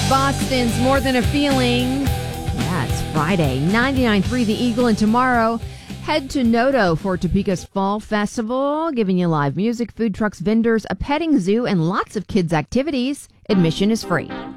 Boston's More Than a Feeling. Yeah, it's Friday, 99.3 The Eagle, and tomorrow, head to Noto for Topeka's Fall Festival, giving you live music, food trucks, vendors, a petting zoo, and lots of kids' activities. Admission is free.